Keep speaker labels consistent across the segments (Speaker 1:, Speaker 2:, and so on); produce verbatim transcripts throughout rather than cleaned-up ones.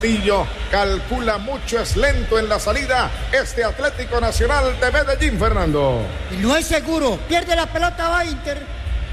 Speaker 1: Calcula mucho, es lento en la salida este Atlético Nacional de Medellín, Fernando.
Speaker 2: No es seguro, pierde la pelota, va Inter.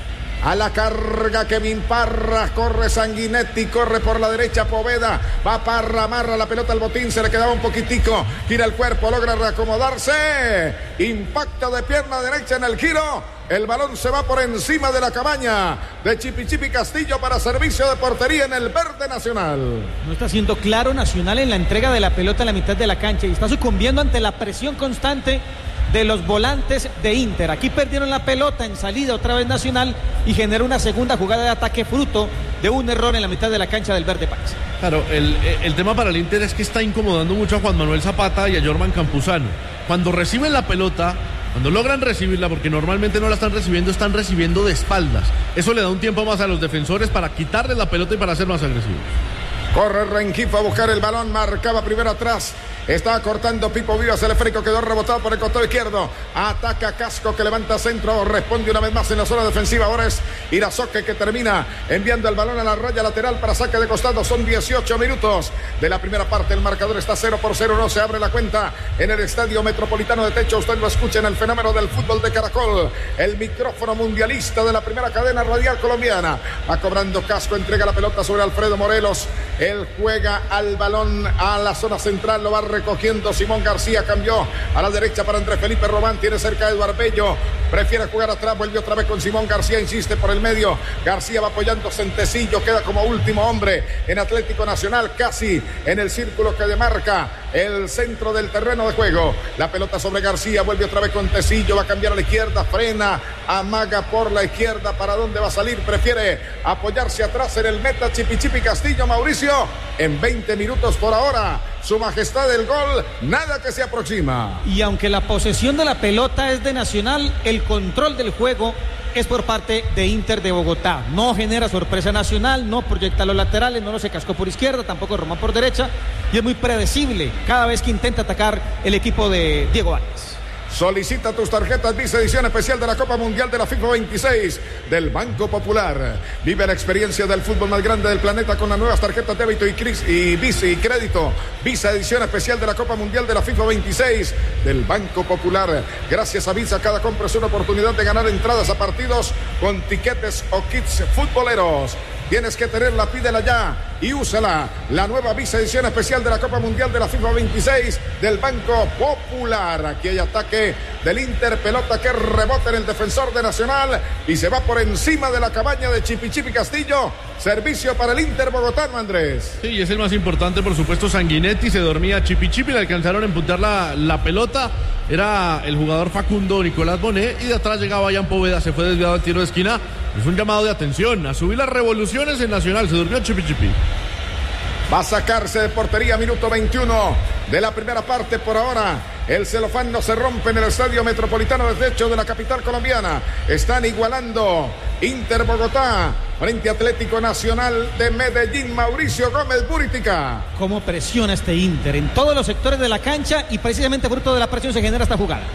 Speaker 1: A la carga Kevin Parra, corre Sanguinetti, corre por la derecha Poveda, va Parra, amarra la pelota al botín, se le quedaba un poquitico, gira el cuerpo, logra reacomodarse, impacta de pierna derecha en el giro. El balón se va por encima de la cabaña de Chipichipi Castillo para servicio de portería en el verde Nacional.
Speaker 3: No está siendo claro Nacional en la entrega de la pelota en la mitad de la cancha y está sucumbiendo ante la presión constante de los volantes de Inter. Aquí perdieron la pelota en salida otra vez Nacional y generó una segunda jugada de ataque fruto de un error en la mitad de la cancha del Verde País.
Speaker 4: Claro, el, el tema para el Inter es que está incomodando mucho a Juan Manuel Zapata y a Jorman Campuzano. Cuando reciben la pelota, cuando logran recibirla, porque normalmente no la están recibiendo, están recibiendo de espaldas. Eso le da un tiempo más a los defensores para quitarle la pelota y para ser más agresivos.
Speaker 1: Corre Rengifo a buscar el balón, marcaba primero atrás. Estaba cortando Pipo Vivas, el esférico quedó rebotado por el costado izquierdo. Ataca Casco que levanta centro, responde una vez más en la zona defensiva. Ahora es Irazoque que termina enviando el balón a la raya lateral para saque de costado. Son dieciocho minutos de la primera parte. El marcador está cero por cero, no se abre la cuenta en el Estadio Metropolitano de Techo. Usted lo escucha en el fenómeno del fútbol de Caracol, el micrófono mundialista de la primera cadena radial colombiana. Va cobrando Casco, entrega la pelota sobre Alfredo Morelos. Él juega al balón a la zona central, lo va recogiendo Simón García, cambió a la derecha para Andrés Felipe Román, tiene cerca a Eduardo Bello, prefiere jugar atrás, vuelve otra vez con Simón García, insiste por el medio, García va apoyando Centecillo, queda como último hombre en Atlético Nacional, casi en el círculo que demarca el centro del terreno de juego. La pelota sobre García, vuelve otra vez con Tecillo, va a cambiar a la izquierda, frena, amaga por la izquierda, ¿para dónde va a salir? Prefiere apoyarse atrás en el meta Chipichipi Castillo. Mauricio, en veinte minutos por ahora, su majestad del gol, nada que se aproxima.
Speaker 3: Y aunque la posesión de la pelota es de Nacional, el control del juego es por parte de Inter de Bogotá. No genera sorpresa Nacional, no proyecta los laterales, no lo se cascó por izquierda, tampoco Román por derecha, y es muy predecible cada vez que intenta atacar el equipo de Diego Áñez.
Speaker 1: Solicita tus tarjetas Visa edición especial de la Copa Mundial de la FIFA veintiséis del Banco Popular. Vive la experiencia del fútbol más grande del planeta con las nuevas tarjetas débito y, y Visa y crédito. Visa edición especial de la Copa Mundial de la FIFA veintiséis del Banco Popular. Gracias a Visa, cada compra es una oportunidad de ganar entradas a partidos con tiquetes o kits futboleros. Tienes que tenerla, pídela ya y úsala. La nueva Visa edición especial de la Copa Mundial de la FIFA veintiséis del Banco Popular. Aquí hay ataque del Inter, pelota que rebota en el defensor de Nacional y se va por encima de la cabaña de Chipichipi Castillo. Servicio para el Inter bogotano, Andrés.
Speaker 4: Sí, y es el más importante, por supuesto, Sanguinetti. Se dormía Chipichipi, le alcanzaron a empujar la, la pelota. Era el jugador Facundo Nicolás Bonet y de atrás llegaba Jan Poveda, se fue desviado al tiro de esquina. Es un llamado de atención a subir las revoluciones en Nacional. Se durmió Chipichipi.
Speaker 1: Va a sacarse de portería, minuto veintiuno de la primera parte. Por ahora el celofán no se rompe en el Estadio Metropolitano de Techo de la capital colombiana. Están igualando Inter Bogotá frente a Atlético Nacional de Medellín. Mauricio Gómez Buritica.
Speaker 3: Cómo presiona este Inter en todos los sectores de la cancha y precisamente fruto de la presión se genera esta jugada.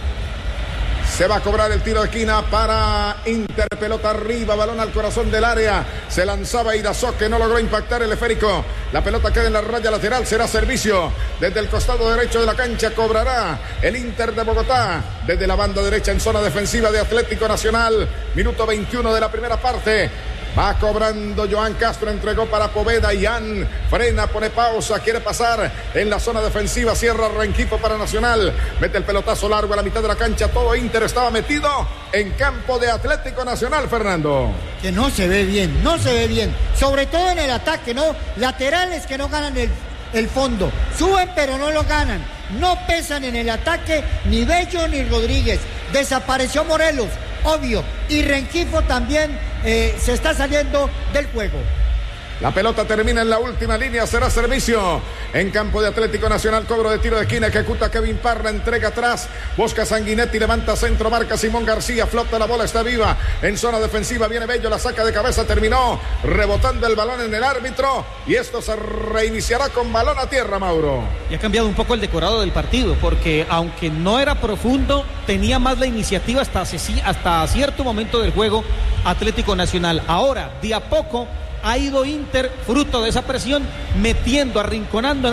Speaker 1: Se va a cobrar el tiro de esquina para Inter, pelota arriba, balón al corazón del área, se lanzaba Irazoque, no logró impactar el esférico, la pelota queda en la raya lateral, será servicio desde el costado derecho de la cancha, cobrará el Inter de Bogotá, desde la banda derecha en zona defensiva de Atlético Nacional, minuto veintiuno de la primera parte. Va cobrando Joan Castro, entregó para Poveda, Ian frena, pone pausa, quiere pasar en la zona defensiva, cierra Rengifo para Nacional, mete el pelotazo largo a la mitad de la cancha, todo Inter estaba metido en campo de Atlético Nacional, Fernando.
Speaker 2: Que no se ve bien, no se ve bien, sobre todo en el ataque, ¿no? Laterales que no ganan el, el fondo, suben pero no lo ganan, no pesan en el ataque ni Bello ni Rodríguez, desapareció Morelos, obvio, y Rengifo también eh, se está saliendo del juego.
Speaker 1: La pelota termina en la última línea, será servicio en campo de Atlético Nacional, cobro de tiro de esquina, ejecuta Kevin Parra, entrega atrás, busca Sanguinetti, levanta centro, marca Simón García, flota la bola, está viva, en zona defensiva viene Bello, la saca de cabeza, terminó rebotando el balón en el árbitro y esto se reiniciará con balón a tierra, Mauro.
Speaker 3: Y ha cambiado un poco el decorado del partido, porque aunque no era profundo, tenía más la iniciativa hasta, hasta cierto momento del juego Atlético Nacional. Ahora, de a poco, ha ido Inter, fruto de esa presión, metiendo, arrinconando